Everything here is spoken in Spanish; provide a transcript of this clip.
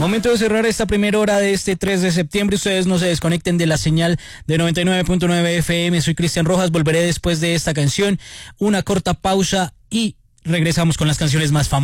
Momento de cerrar esta primera hora de este 3 de septiembre. Ustedes no se desconecten de la señal de 99.9 FM. Soy Cristian Rojas. Volveré después de esta canción. Una corta pausa y regresamos con las canciones más famosas.